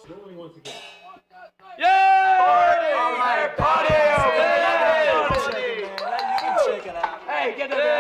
Yay! Party! Check it out. Hey, get that